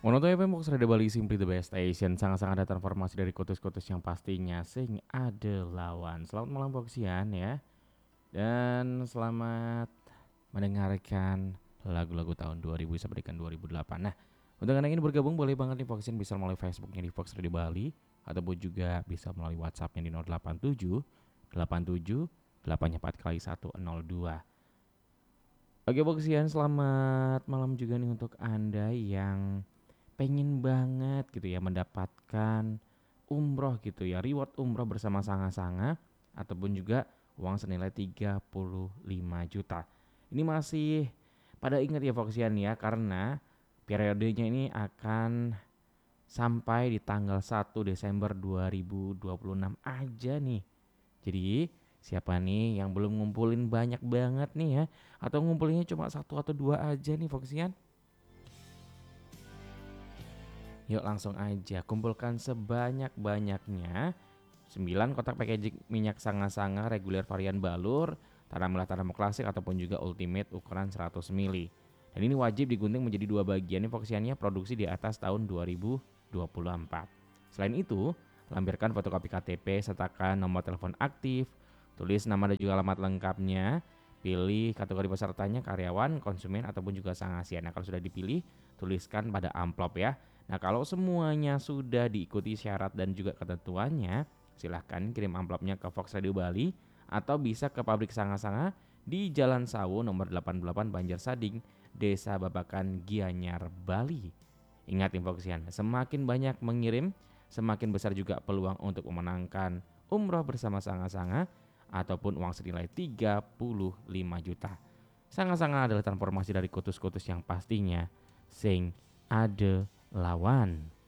Monoto FM Fox Radio Bali Simply the Best Station. Sangat-sangat ada transformasi dari kutus-kutus yang pastinya sing ada lawan. Selamat malam Foxian ya. Dan selamat mendengarkan lagu-lagu tahun 2000 sampai dengan 2008. Nah, untuk anda yang ingin bergabung boleh banget nih Foxian bisa melalui Facebooknya di Fox Radio Bali ataupun juga bisa melalui WhatsAppnya di 087 87 8 4 kali 102. Oke Foxian, selamat malam juga nih untuk anda yang pengen banget gitu ya mendapatkan umroh gitu ya, reward umroh bersama Sanga-Sanga ataupun juga uang senilai 35 juta. Ini masih pada ingat ya Foxian ya, karena periodenya ini akan sampai di tanggal 1 Desember 2026 aja nih. Jadi siapa nih yang belum ngumpulin banyak banget nih ya, atau ngumpulinnya cuma satu atau dua aja nih Foxian? Yuk langsung aja kumpulkan sebanyak-banyaknya 9 kotak packaging minyak sanga-sanga reguler varian balur, tanam klasik ataupun juga ultimate ukuran 100 ml. Dan ini wajib digunting menjadi dua bagian, fokusiannya produksi di atas tahun 2024. Selain itu, lampirkan fotokopi KTP sertakan nomor telepon aktif, tulis nama dan juga alamat lengkapnya, pilih kategori pesertanya karyawan, konsumen ataupun juga sang ASEAN. Nah, kalau sudah dipilih, tuliskan pada amplop ya. Nah, kalau semuanya sudah diikuti syarat dan juga ketentuannya, silahkan kirim amplopnya ke Fox Radio Bali atau bisa ke pabrik Sanga-Sanga di Jalan Sawu nomor 88 Banjarsading, Desa Babakan, Gianyar, Bali. Ingat Foxian, semakin banyak mengirim, semakin besar juga peluang untuk memenangkan umroh bersama Sanga-Sanga ataupun uang senilai 35 juta. Sanga-Sanga adalah transformasi dari kutus-kutus yang pastinya sing ada lawan.